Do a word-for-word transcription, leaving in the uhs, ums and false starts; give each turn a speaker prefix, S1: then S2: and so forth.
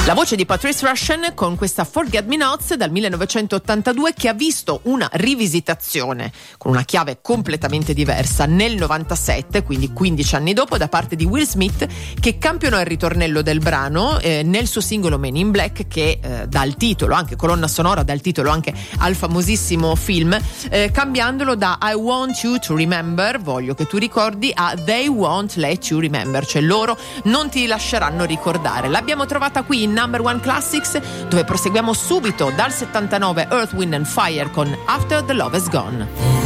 S1: La voce di Patrice Rushen con questa Forget Me Nots dal millenovecentottantadue, che ha visto una rivisitazione con una chiave completamente diversa nel novantasette, quindi quindici anni dopo, da parte di Will Smith, che campionò il ritornello del brano eh, nel suo singolo Men in Black, che eh, dà il titolo, anche colonna sonora, dà il titolo anche al famosissimo film, eh, cambiandolo da I Want You to Remember, voglio che tu ricordi, a They Won't Let You Remember, cioè loro non ti lasceranno ricordare. L'abbiamo trovata qui in Number One Classics, dove proseguiamo subito dal settantanove Earth, Wind and Fire con After the Love Is Gone.